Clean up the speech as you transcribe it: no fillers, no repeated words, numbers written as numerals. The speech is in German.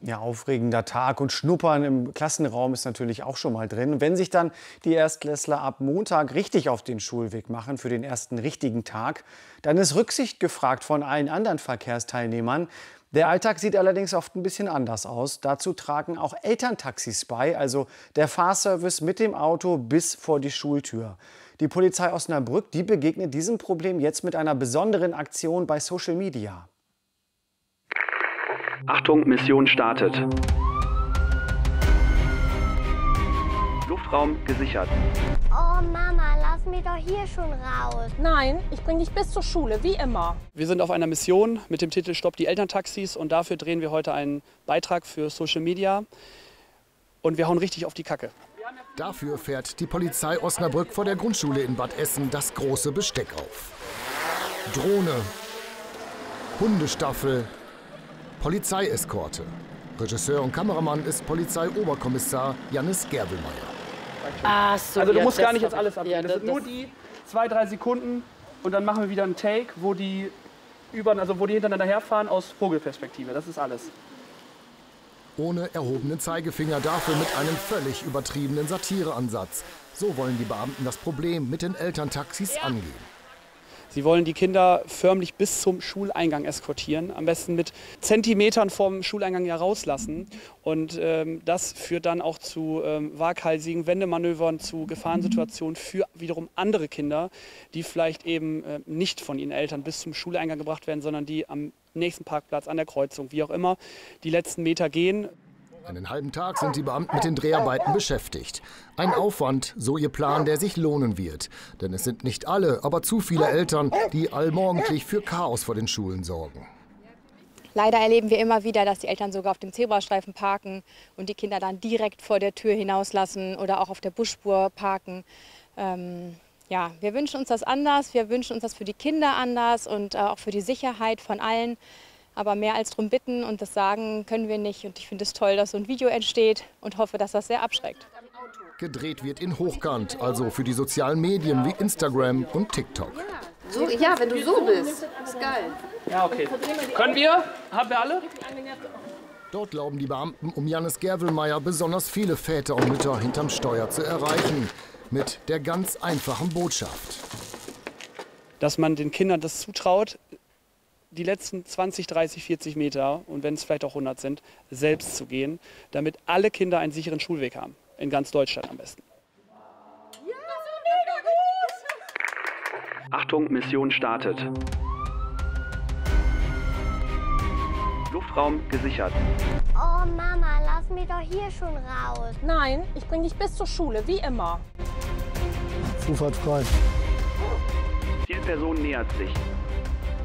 Ja, aufregender Tag und Schnuppern im Klassenraum ist natürlich auch schon mal drin. Und wenn sich dann die Erstklässler ab Montag richtig auf den Schulweg machen für den ersten richtigen Tag, dann ist Rücksicht gefragt von allen anderen Verkehrsteilnehmern. Der Alltag sieht allerdings oft ein bisschen anders aus. Dazu tragen auch Elterntaxis bei, also der Fahrservice mit dem Auto bis vor die Schultür. Die Polizei Osnabrück, die begegnet diesem Problem jetzt mit einer besonderen Aktion bei Social Media. Achtung, Mission startet. Luftraum gesichert. Oh Mama, lass mich doch hier schon raus. Nein, ich bringe dich bis zur Schule, wie immer. Wir sind auf einer Mission mit dem Titel Stopp die Elterntaxis und dafür drehen wir heute einen Beitrag für Social Media und wir hauen richtig auf die Kacke. Dafür fährt die Polizei Osnabrück vor der Grundschule in Bad Essen das große Besteck auf. Drohne, Hundestaffel, Polizeieskorte. Regisseur und Kameramann ist Polizeioberkommissar Jannis Gerwelmeier. Ach so, Also du ja, musst gar nicht jetzt alles abnehmen. Ja, das sind nur die 2-3 Sekunden und dann machen wir wieder einen Take, wo die hintereinander herfahren aus Vogelperspektive. Das ist alles. Ohne erhobenen Zeigefinger, dafür mit einem völlig übertriebenen Satireansatz. So wollen die Beamten das Problem mit den Elterntaxis angehen. Sie wollen die Kinder förmlich bis zum Schuleingang eskortieren, am besten mit Zentimetern vom Schuleingang ja rauslassen. Und das führt dann auch zu waghalsigen Wendemanövern, zu Gefahrensituationen für wiederum andere Kinder, die vielleicht eben nicht von ihren Eltern bis zum Schuleingang gebracht werden, sondern die am nächsten Parkplatz, an der Kreuzung, wie auch immer, die letzten Meter gehen. Einen halben Tag sind die Beamten mit den Dreharbeiten beschäftigt. Ein Aufwand, so ihr Plan, der sich lohnen wird. Denn es sind nicht alle, aber zu viele Eltern, die allmorgendlich für Chaos vor den Schulen sorgen. Leider erleben wir immer wieder, dass die Eltern sogar auf dem Zebrastreifen parken und die Kinder dann direkt vor der Tür hinauslassen oder auch auf der Busspur parken. Ja, wir wünschen uns das anders, wir wünschen uns das für die Kinder anders und auch für die Sicherheit von allen. Aber mehr als darum bitten und das sagen können wir nicht. Und ich finde es toll, dass so ein Video entsteht und hoffe, dass das sehr abschreckt. Gedreht wird in Hochkant, also für die sozialen Medien wie Instagram und TikTok. So, ja, wenn du so bist. Ist geil. Ja, okay. Können wir? Haben wir alle? Dort glauben die Beamten um Jannis Gerwelmeier besonders viele Väter und Mütter hinterm Steuer zu erreichen. Mit der ganz einfachen Botschaft. Dass man den Kindern das zutraut, die letzten 20, 30, 40 Meter und wenn es vielleicht auch 100 sind, selbst zu gehen, damit alle Kinder einen sicheren Schulweg haben. In ganz Deutschland am besten. Ja, mega gut! Achtung, Mission startet. Luftraum gesichert. Oh Mama, lass mich doch hier schon raus. Nein, ich bringe dich bis zur Schule, wie immer. Zufall frei. Zielperson nähert sich.